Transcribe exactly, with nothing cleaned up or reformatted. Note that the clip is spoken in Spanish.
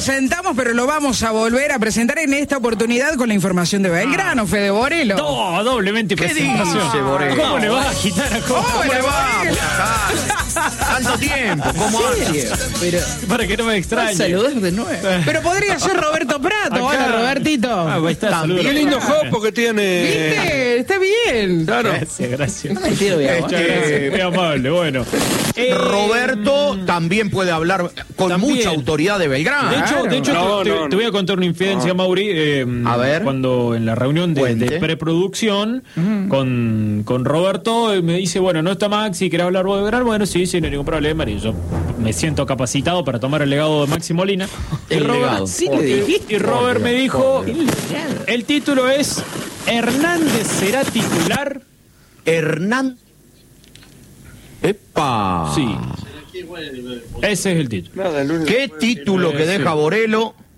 presentamos, pero lo vamos a volver a presentar en esta oportunidad con la información de Belgrano, Fede Borelo. No, doblemente presentación. dice, Borelo? ¿Cómo le va, gitana? ¿Cómo, ¿Cómo le va? Tanto tiempo, ¿cómo hace? Pero, Para que no me extrañe. saludar de nuevo. Pero podría ser Roberto Prato. Acá. Hola, Robertito. Ah, ahí está, saludos. Qué lindo jopo que tiene. ¿Viste? Está bien. Claro. Gracias, gracias. No me quiero bien, Muchas ¿eh? gracias, muy amable, bueno. Eh, Roberto también puede hablar con también. mucha autoridad de Belgrano. De hecho, de hecho No, te, no, te voy a contar una infidencia, Mauri. eh, A ver. Cuando en la reunión de, Cuente. de preproducción con, con Roberto, eh, me dice, bueno, no está Maxi, ¿querés hablar vos de Belgrano? Bueno, sí, sí, no hay ningún problema. Y yo me siento capacitado para tomar el legado de Maxi Molina. Y El Robert- legado. Sí, le dijiste. Y Robert me dijo, el título es Hernández será titular. Hernán. ¡Epa! Sí. Ese es el título. Nada, el único- ¿Qué título que deja Borelo?